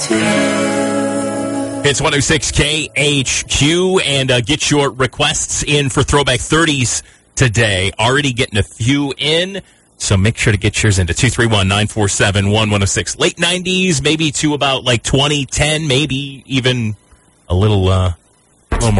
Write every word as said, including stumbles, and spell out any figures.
It's one oh six K H Q, and uh, get your requests in for Throwback thirties today. Already getting a few in, so make sure to get yours into two three one, nine four seven, one one oh six. Late nineties, maybe to about like twenty ten, maybe even a little, uh, a little more.